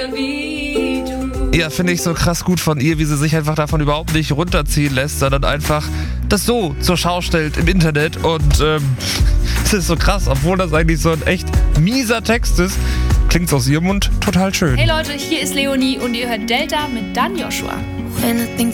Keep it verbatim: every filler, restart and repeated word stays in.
Ja, finde ich so krass gut von ihr, wie sie sich einfach davon überhaupt nicht runterziehen lässt, sondern einfach das so zur Schau stellt im Internet. Und ähm, es ist so krass, obwohl das eigentlich so ein echt mieser Text ist, klingt es aus ihrem Mund total schön. Hey Leute, hier ist Leonie und ihr hört Delta mit Dan Joshua.